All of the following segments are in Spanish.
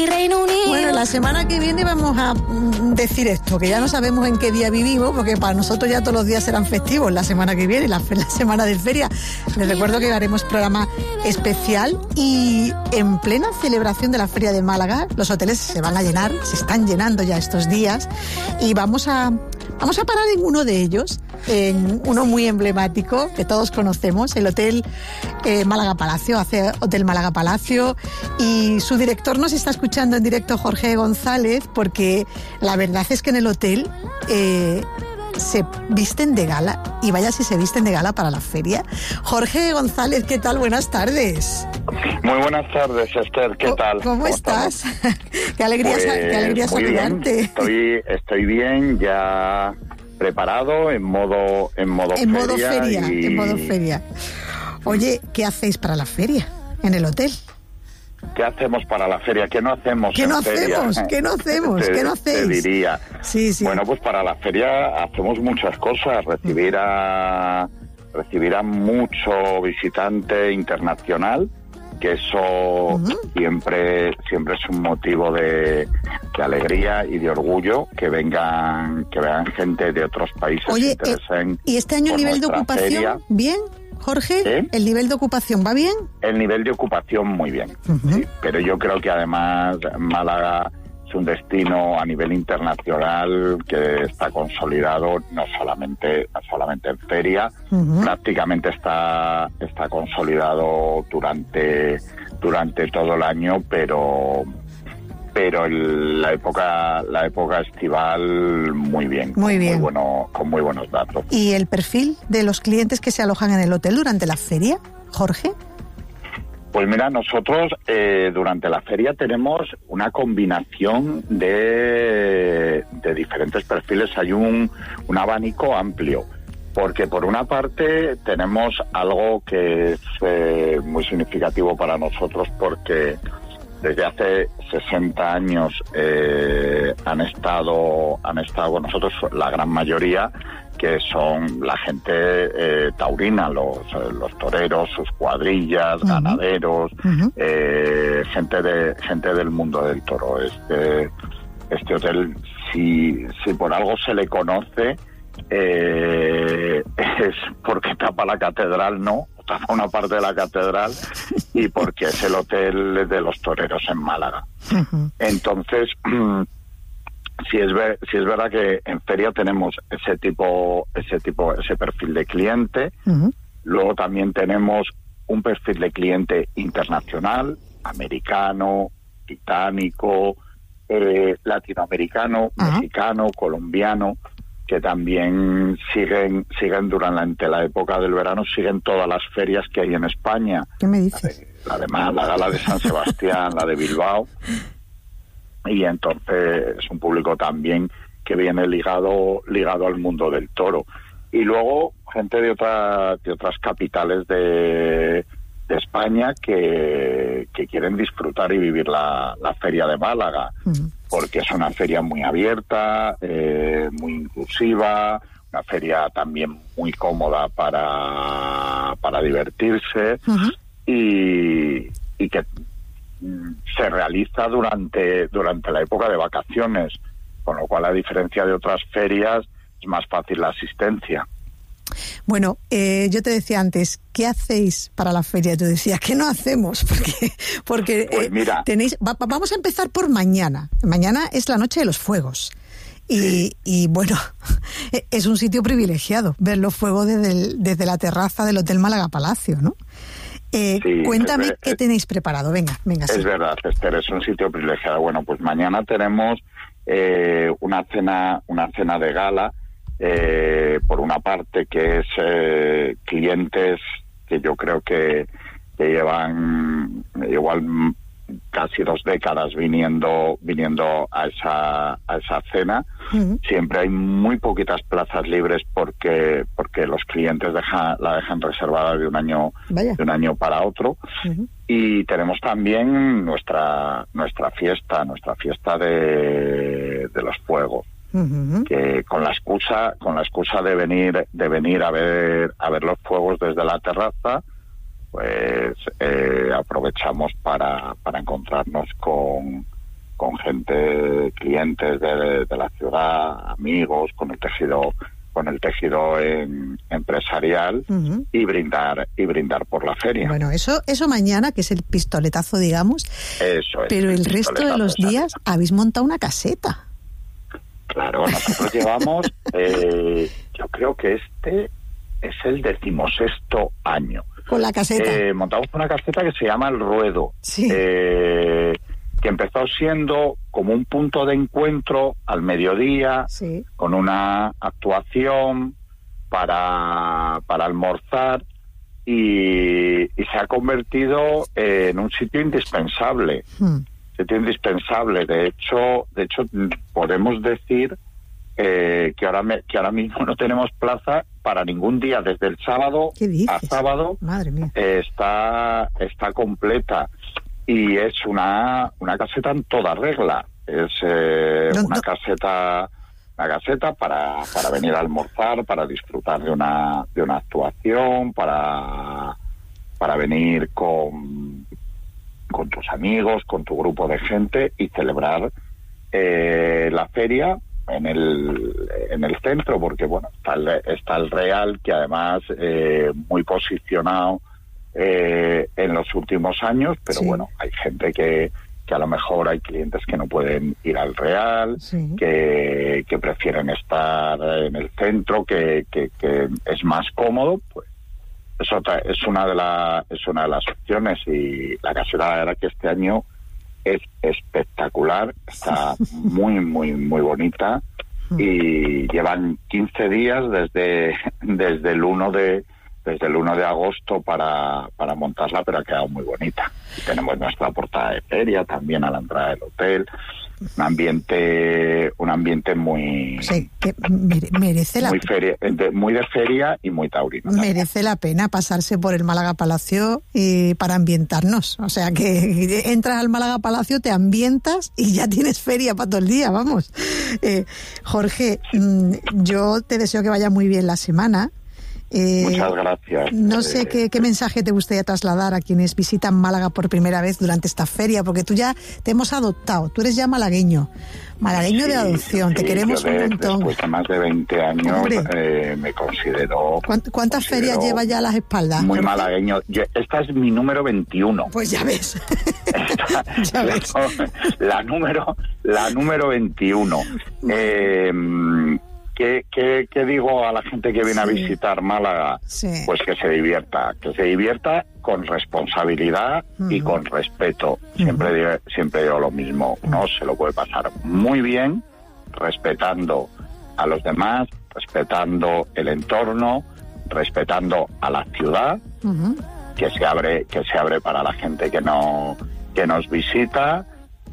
Bueno, la semana que viene vamos a decir esto, que ya no sabemos en qué día vivimos, porque para nosotros ya todos los días serán festivos la semana que viene, la semana de feria. Les recuerdo que haremos programa especial y en plena celebración de la Feria de Málaga, los hoteles se van a llenar, se están llenando ya estos días, y vamos a parar en uno de ellos, en uno muy emblemático que todos conocemos, el Hotel Málaga Palacio, hace Hotel Málaga Palacio, y su director nos está escuchando en directo, Jorge González, porque la verdad es que en el hotel se visten de gala, y vaya si se visten de gala para la feria. Jorge González, ¿qué tal? Buenas tardes. Muy buenas tardes, Esther, ¿qué tal? ¿Cómo estás? Qué alegría, pues, qué alegría saludarte. Estoy bien, ya preparado en modo feria. Oye, ¿qué hacéis para la feria en el hotel? ¿Qué hacemos para la feria? ¿Qué no hacemos? ¿Qué no hacemos? ¿Qué no hacemos? ¿Qué no hacéis? Te diría. Sí. Bueno, pues para la feria hacemos muchas cosas. Recibir a mucho visitante internacional, que eso siempre es un motivo de alegría y de orgullo, que vengan gente de otros países. Oye, que interesen ¿y este año el nivel de ocupación feria. Bien, Jorge? ¿Sí? ¿El nivel de ocupación va bien? El nivel de ocupación muy bien, sí, pero yo creo que además Málaga es un destino a nivel internacional que está consolidado, no solamente en feria, prácticamente está consolidado durante todo el año, pero la época estival muy bien. Con muy buenos datos. ¿Y el perfil de los clientes que se alojan en el hotel durante la feria, Jorge? Pues mira, nosotros durante la feria tenemos una combinación de diferentes perfiles. Hay un abanico amplio, porque por una parte tenemos algo que es muy significativo para nosotros, porque desde hace 60 años han estado con nosotros la gran mayoría, que son la gente taurina, los toreros, sus cuadrillas, ganaderos, gente del mundo del toro. Este hotel, si por algo se le conoce, es porque tapa la catedral, ¿no? Tapa una parte de la catedral, y porque es el hotel de los toreros en Málaga. Entonces, sí es verdad que en feria tenemos ese perfil de cliente. Luego también tenemos un perfil de cliente internacional, americano, británico, latinoamericano, mexicano, colombiano, que también siguen durante la época del verano, siguen todas las ferias que hay en España. ¿Qué me dices? La de Málaga, la de San Sebastián, la de Bilbao. Y entonces es un público también que viene ligado al mundo del toro. Y luego gente de otras capitales de España que quieren disfrutar y vivir la feria de Málaga, porque es una feria muy abierta, muy inclusiva, una feria también muy cómoda para divertirse, y que se realiza durante la época de vacaciones, con lo cual, a diferencia de otras ferias, es más fácil la asistencia. Bueno, yo te decía antes, ¿qué hacéis para la feria? Tú decías, ¿qué no hacemos? Porque pues mira, vamos a empezar por mañana. Mañana es la Noche de los Fuegos. Y bueno, es un sitio privilegiado ver los fuegos desde la terraza del Hotel Málaga Palacio, ¿no? Cuéntame qué tenéis preparado. Venga. Es sí. verdad, Esther, es un sitio privilegiado. Bueno, pues mañana tenemos una cena de gala, por una parte, que es clientes que yo creo que llevan igual casi 2 décadas viniendo a esa cena. Siempre hay muy poquitas plazas libres porque los clientes la dejan reservada de un año para otro. Y tenemos también nuestra fiesta de los fuegos, que con la excusa de venir a ver los fuegos desde la terraza, pues aprovechamos para encontrarnos con clientes de la ciudad, amigos, con el tejido empresarial, Uh-huh. y brindar por la feria. Bueno, eso mañana, que es el pistoletazo, digamos. Eso es. Pero el resto de los días habéis montado una caseta. Claro, nosotros llevamos, yo creo que este es el 16º año. Con la caseta. Montamos una caseta que se llama El Ruedo, Sí. que empezó siendo como un punto de encuentro al mediodía, Sí. con una actuación para almorzar, y se ha convertido en un sitio indispensable. De hecho podemos decir que ahora mismo no tenemos plaza para ningún día, desde el sábado a sábado. Madre mía. Está completa, y es una caseta en toda regla. Es una caseta para venir a almorzar, para disfrutar de una actuación, para venir con tus amigos, con tu grupo de gente, y celebrar la feria en el centro, porque bueno, está el Real, que además muy posicionado en los últimos años, pero sí. Bueno, hay gente que a lo mejor hay clientes que no pueden ir al Real, sí. que prefieren estar en el centro, que es más cómodo, pues eso es una de las opciones. Y la caseta, la verdad que este año es espectacular, está muy muy muy bonita, y llevan 15 días desde el 1 de agosto para montarla, pero ha quedado muy bonita. Y tenemos nuestra portada de feria también a la entrada del hotel. Un ambiente muy... Sí, que merece muy de feria y muy taurino. Merece la pena pasarse por el Málaga Palacio para ambientarnos. O sea, que entras al Málaga Palacio, te ambientas y ya tienes feria para todo el día, vamos. Jorge, yo te deseo que vaya muy bien la semana. Muchas gracias. No sé qué mensaje te gustaría trasladar a quienes visitan Málaga por primera vez durante esta feria, porque tú ya te hemos adoptado, tú eres ya malagueño sí, de adopción, te queremos un montón. Después de más de 20 años me considero... ¿Cuántas ferias lleva ya a las espaldas? Muy malagueño. Esta es mi número 21. Pues ya ves. Ya ves. La número 21. ¿Qué digo a la gente que viene a visitar Málaga? Sí. Pues que se divierta con responsabilidad y con respeto. Siempre digo lo mismo, uno se lo puede pasar muy bien, respetando a los demás, respetando el entorno, respetando a la ciudad, que se abre para la gente que nos visita,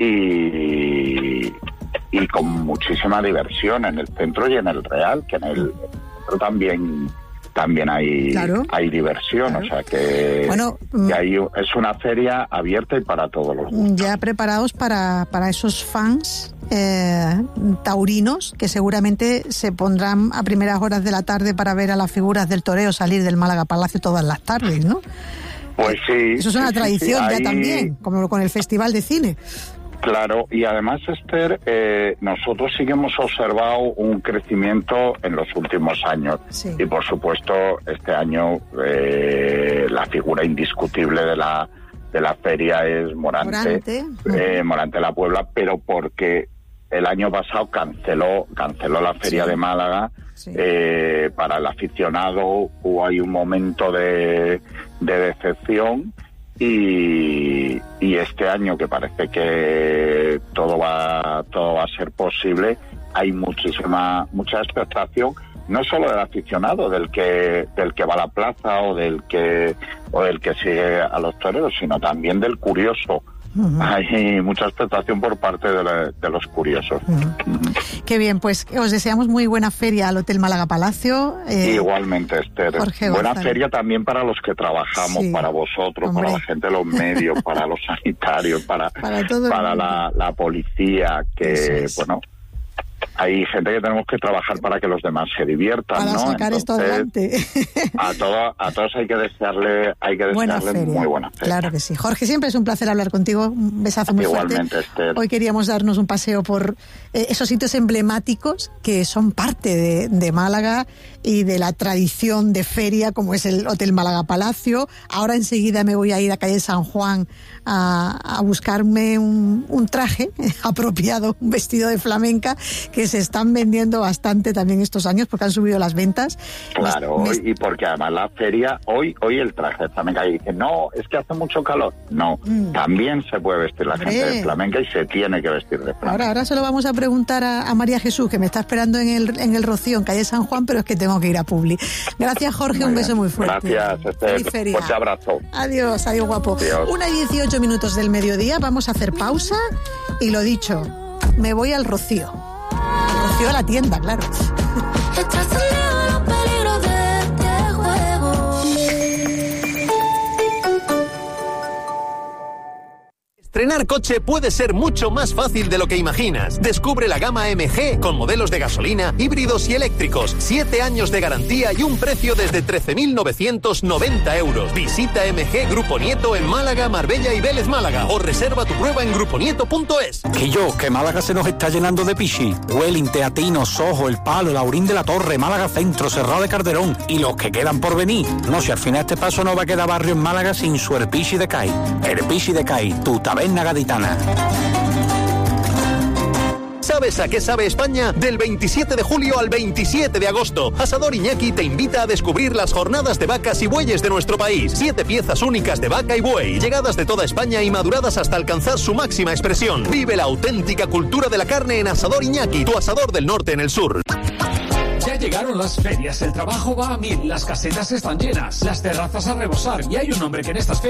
y con muchísima diversión en el centro y en el Real, que en el centro también hay, claro, hay diversión, claro. O sea que ahí es una feria abierta y para todos los gustos. Ya preparados para esos fans taurinos que seguramente se pondrán a primeras horas de la tarde para ver a las figuras del toreo salir del Málaga Palacio todas las tardes, ¿no? Pues sí. Eso es una tradición ya también, como con el Festival de Cine. Claro, y además, Esther, nosotros sí que hemos observado un crecimiento en los últimos años. Sí. Y por supuesto, este año la figura indiscutible de la feria es Morante La Puebla, pero porque el año pasado canceló la feria de Málaga. Sí. Para el aficionado hubo ahí un momento de decepción. Y este año, que parece que todo va a ser posible, hay mucha expectación, no solo del aficionado, del que va a la plaza o del que sigue a los toreros, sino también del curioso. Hay mucha expectación por parte de los curiosos. Qué bien, pues os deseamos muy buena feria al Hotel Málaga Palacio. Igualmente, Esther. Jorge buena González. Feria también para los que trabajamos, sí, para vosotros, hombre, para la gente de los medios, para los sanitarios, para la policía, que bueno, hay gente que tenemos que trabajar para que los demás se diviertan, para ¿no? sacar esto adelante. A todos hay que desearle muy buena feria. Claro que sí. Jorge, siempre es un placer hablar contigo. Un besazo muy Igualmente, fuerte. Esther. Hoy queríamos darnos un paseo por esos sitios emblemáticos que son parte de Málaga y de la tradición de feria, como es el Hotel Málaga Palacio. Ahora enseguida me voy a ir a calle San Juan a buscarme un traje apropiado, un vestido de flamenca, que se están vendiendo bastante también estos años porque han subido las ventas. Claro, y porque además la feria, hoy el traje de flamenca, y dicen, no, es que hace mucho calor. No, también se puede vestir la gente de flamenca y se tiene que vestir de flamenca. Ahora se lo vamos a preguntar a María Jesús, que me está esperando en el Rocío, en calle San Juan, pero es que tengo que ir a Publi. Gracias, Jorge, un beso muy fuerte. Gracias, Esther. Fuerte abrazo. Adiós, guapo. Adiós. 1:18 del mediodía, vamos a hacer pausa y lo dicho, me voy al Rocío. Al Rocío a la tienda, claro. Estrenar coche puede ser mucho más fácil de lo que imaginas. Descubre la gama MG con modelos de gasolina, híbridos y eléctricos, 7 años de garantía y un precio desde 13.990 euros. Visita MG Grupo Nieto en Málaga, Marbella y Vélez Málaga o reserva tu prueba en gruponieto.es. Que Málaga se nos está llenando de pichi. Welling, Teatino, Soho, El Palo, Laurín de la Torre, Málaga Centro, Serrao de Calderón y los que quedan por venir. No, si al final este paso no va a quedar barrio en Málaga sin su Erpichi de CAI. Erpichi de CAI, tu taberna gaditana. ¿Sabes a qué sabe España? Del 27 de julio al 27 de agosto, Asador Iñaki te invita a descubrir las jornadas de vacas y bueyes de nuestro país. 7 piezas únicas de vaca y buey, llegadas de toda España y maduradas hasta alcanzar su máxima expresión. Vive la auténtica cultura de la carne en Asador Iñaki, tu asador del norte en el sur. Ya llegaron las ferias, el trabajo va a 1000, las casetas están llenas, las terrazas a rebosar y hay un hombre que en estas ferias